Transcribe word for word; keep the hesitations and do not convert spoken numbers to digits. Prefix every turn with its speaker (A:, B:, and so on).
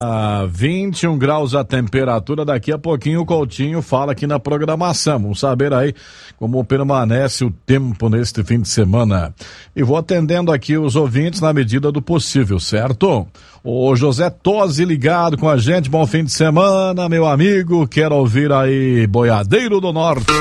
A: Ah, vinte e um graus a temperatura, daqui a pouquinho o Coutinho fala aqui na programação. Vamos saber aí como permanece o tempo neste fim de semana. E vou atendendo aqui os ouvintes na medida do possível, certo? O José Tosi ligado com a gente, bom fim de semana, meu amigo. Quero ouvir aí Boiadeiro do Norte.